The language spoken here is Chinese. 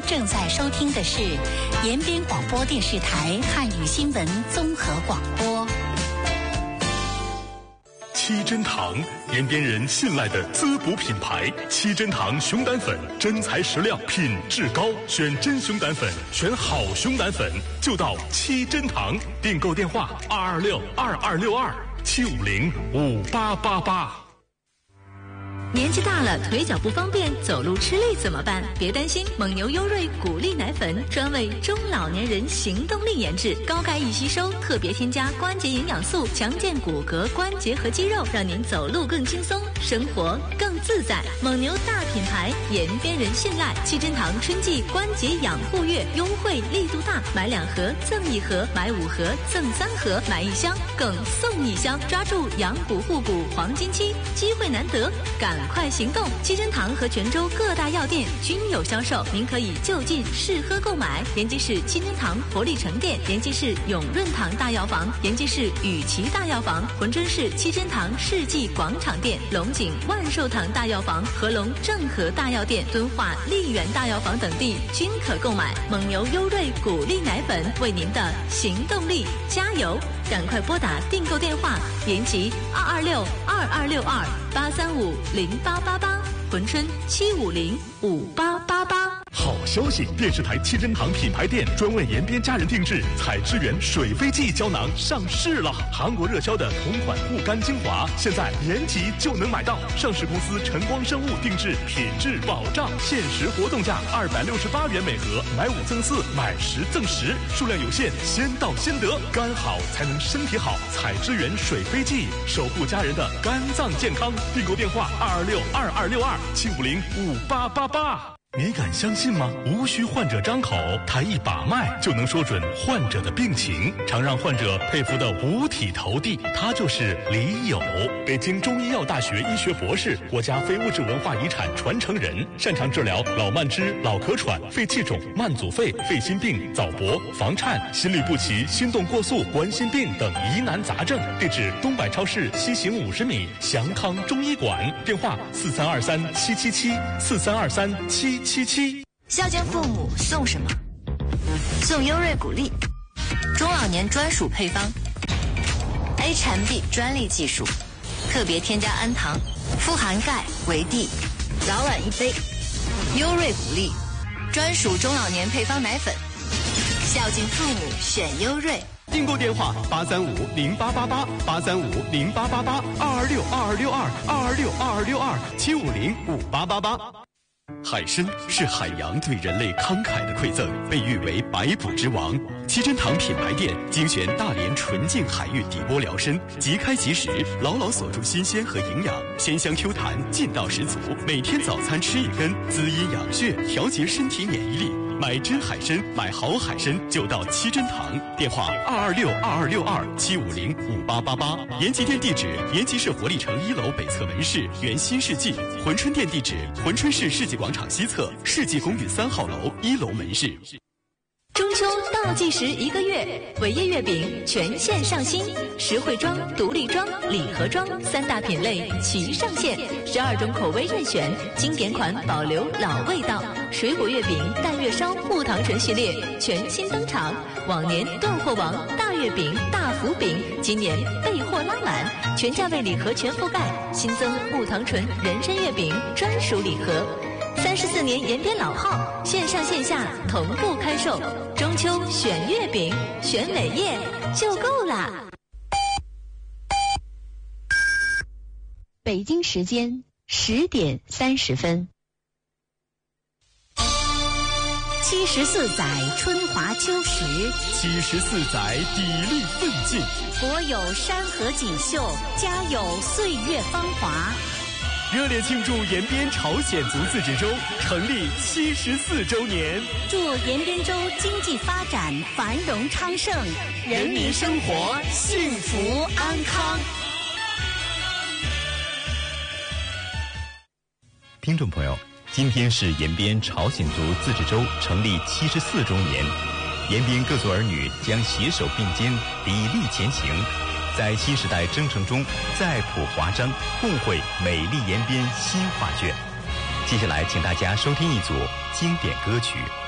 正在收听的是延边广播电视台汉语新闻综合广播。 七珍堂，延边人信赖的滋补品牌。七珍堂熊胆粉，真材实料，品质高，选真熊胆粉，选好熊胆粉，就到七珍堂。订购电话226-2262-750-5888。 年纪大了，腿脚不方便，走路吃力怎么办？别担心，蒙牛优瑞谷粒奶粉专为中老年人行动力研制，高钙易吸收，特别添加关节营养素，强健骨骼、关节和肌肉，让您走路更轻松，生活更自在。蒙牛大品牌，延边人信赖。七珍堂春季关节养护月优惠力度大，买2盒赠1盒，买5盒赠3盒，买1箱更送1箱，抓住养骨护骨黄金期，机会难得，赶快行动！七珍堂和泉州各大药店均有销售，您可以就近试喝购买。延吉市七珍堂活力城店、延吉市永润堂大药房、延吉市雨琦大药房、珲春市七珍堂世纪广场店、龙井万寿堂大药房、合隆正和大药店、敦化丽园大药房等地均可购买。蒙牛优瑞谷粒奶粉为您的行动力加油！赶快拨打订购电话：延吉226-2262-835-0888，珲春750-5888。 好消息！电视台七珍堂品牌店专为延边家人定制采之源水飞蓟胶囊上市了。韩国热销的同款护肝精华，现在延吉就能买到。上市公司晨光生物定制，品质保障，限时活动价268元每盒，买5赠4，买10赠10，数量有限，先到先得。肝好才能身体好，采之源水飞蓟，守护家人的肝脏健康。订购电话226-2262-750-5888。你敢相信吗？无需患者张口，抬一把脉就能说准患者的病情。常让患者佩服的五体投地，他就是李友，北京中医药大学医学博士，国家非物质文化遗产传承人，擅长治疗老慢支、老咳喘、肺气肿、慢阻肺、肺心病、早搏、房颤、心律不齐、心动过速、冠心病等疑难杂症。地址：东百超市西行50米，祥康中医馆。电话：4323-777，4323-777。 孝敬父母送什么？送优瑞谷粒，中老年专属配方 ，A 产 B 专利技术，特别添加氨糖，富含钙、维 D， 早晚1杯。优瑞谷粒，专属中老年配方奶粉，孝敬父母选优瑞。 订购电话835-088-835-0888，226-2262-226-2262-750-5888。海参是海洋对人类慷慨的馈赠，被誉为百补之王。七珍堂品牌店精选大连纯净海域底波疗参，即开即食，牢牢锁住新鲜和营养，鲜香 Q 弹，劲道十足。每天早餐吃1根，滋阴养血，调节身体免疫力。买真海参，买好海参就到七珍堂。电话226-2262-750-5888。延吉店地址：延吉市活力城1楼北侧门市原新世纪。珲春店地址：珲春市世纪广场西侧世纪公寓3号楼1楼门市。 中秋倒计时1个月，伟业月饼全线上新，实惠装、独立装、礼盒装3大品类齐上线，12种口味任选，经典款保留老味道。水果月饼、淡月烧、木糖醇系列全新登场，往年断货王大月饼、大福饼，今年备货拉满，全价位礼盒全覆盖，新增木糖醇人参月饼专属礼盒。34年延边老号，线上线下同步开售。中秋选月饼，选伟业就够啦。 北京时间10点30分。 74载春华秋实 ，74载砥砺奋进。 国有山河锦绣，家有岁月芳华。 热烈庆祝延边朝鲜族自治州成立74周年， 祝延边州经济发展繁荣昌盛， 人民生活幸福安康。 听众朋友，今天是延边朝鲜族自治州成立74周年，延边各族儿女将携手并肩，砥砺前行，在新时代征程中再谱华章，共绘美丽延边新画卷。接下来请大家收听一组经典歌曲。